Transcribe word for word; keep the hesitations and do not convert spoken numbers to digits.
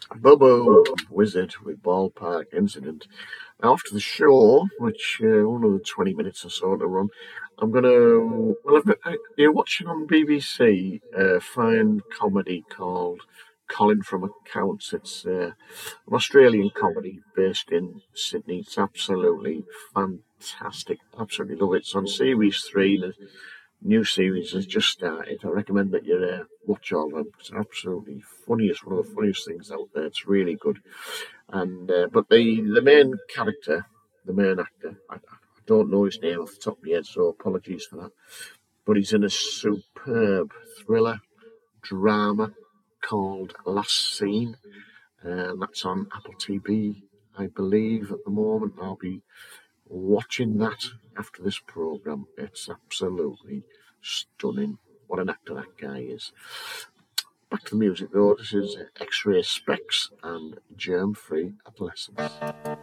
Bobo Wizard with Ballpark Incident. After the show, which uh, only twenty minutes or so to run, I'm gonna. Well, I've got, uh, you're watching on B B C a fine comedy called Colin from Accounts. It's uh, an Australian comedy based in Sydney. It's absolutely fantastic. Absolutely love it. It's on series three. The new series has just started. I recommend that you uh, watch all of them. It's absolutely funniest, one of the funniest things out there. It's really good. And uh, but the the main character, the main actor, I, I don't know his name off the top of my head, so apologies for that. But he's in a superb thriller drama called Last Scene, and that's on Apple T V, I believe, at the moment. I'll be watching that after this program. It's absolutely stunning. What an actor that guy is. Back to the music though. This is X-Ray Specs and Germ Free Adolescence.